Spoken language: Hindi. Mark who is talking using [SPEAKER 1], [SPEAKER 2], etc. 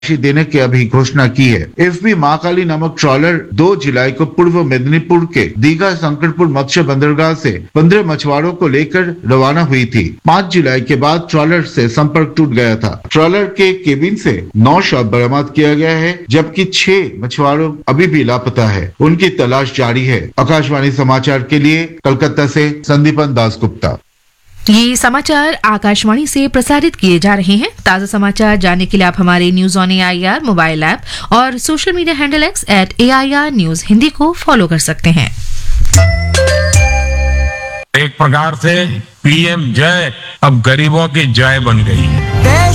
[SPEAKER 1] देने की अभी घोषणा की है। एफबी महाकाली नामक ट्रॉलर 2 जुलाई को पूर्व मेदिनीपुर के दीघा संकटपुर मत्स्य बंदरगाह से 15 मछुआरों को लेकर रवाना हुई थी। 5 जुलाई के बाद ट्रॉलर से संपर्क टूट गया था। ट्रॉलर के केबिन से 9 शव बरामद किया गया है, जबकि 6 मछुआरों अभी भी लापता है। उनकी तलाश जारी है। आकाशवाणी समाचार के लिए कलकत्ता से संदीपन दासगुप्ता।
[SPEAKER 2] ये समाचार आकाशवाणी से प्रसारित किए जा रहे हैं। ताजा समाचार जानने के लिए आप हमारे news on AIR mobile app और social media handle X @AIR News Hindi को फॉलो कर सकते हैं।
[SPEAKER 3] एक प्रकार से PM जय अब गरीबों की जय बन गई है।